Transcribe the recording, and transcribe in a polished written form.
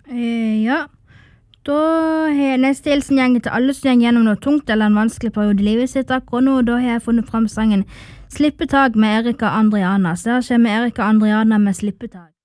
Ja, da har neste hilsen gjenger til alle som gjenger gjennom noe tungt eller en vanskelig periode i livet sitt akkurat nå, og da har jeg funnet frem sangen Slippetag med Erika Andriana. Så her kommer Erika Andriana med Slippetag.